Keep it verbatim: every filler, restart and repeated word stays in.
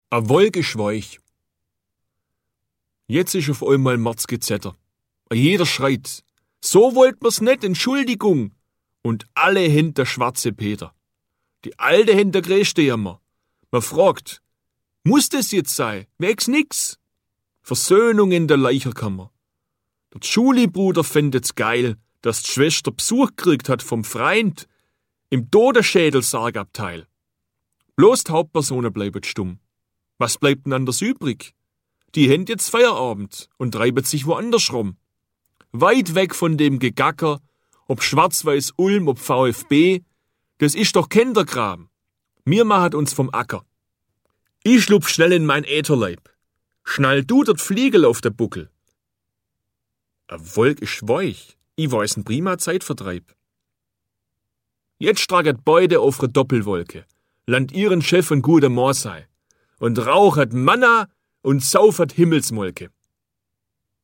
A Wolke schweich. Jetzt ist auf einmal Märzgezetter. A jeder schreit, so wollt mir's nicht, Entschuldigung. Und alle hen der schwarze Peter. Die Alte hen der größte Jammer. Man fragt, muss das jetzt sein? Wegs nix. Versöhnung in der Leicherkammer. Der Schulibruder fändet's geil, dass die Schwester Besuch gekriegt hat vom Freund im Totenschädelsargabteil. Bloß die Hauptpersonen bleiben stumm. Was bleibt denn anders übrig? Die haben jetzt Feierabend und treiben sich woanders rum. Weit weg von dem Gegacker, ob Schwarz-Weiß Ulm, ob VfB, das ist doch Kinderkram. Mir machet uns vom Acker. Ich schlupf schnell in mein Ätherleib. Schnall du dort Fliegel auf der Buckel. A Wolk ist weich, ich weiß n prima Zeitvertreib. Jetzt straget beide auf re Doppelwolke, land ihren Chef ein guter Moor sei, und rauchet Manna und saufert Himmelsmolke.